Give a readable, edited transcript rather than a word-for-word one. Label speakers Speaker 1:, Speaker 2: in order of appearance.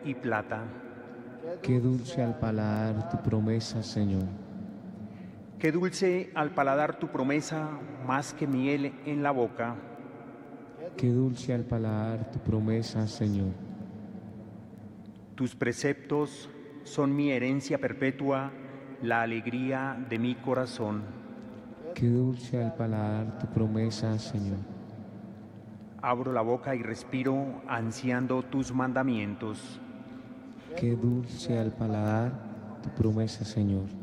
Speaker 1: y plata.
Speaker 2: Qué dulce al paladar tu promesa, Señor.
Speaker 1: Qué dulce al paladar tu promesa, más que miel en la boca.
Speaker 2: Qué dulce al paladar tu promesa, Señor.
Speaker 1: Tus preceptos son mi herencia perpetua, la alegría de mi corazón.
Speaker 2: Qué dulce al paladar tu promesa, Señor.
Speaker 1: Abro la boca y respiro ansiando tus mandamientos.
Speaker 2: Qué dulce al paladar tu promesa, Señor.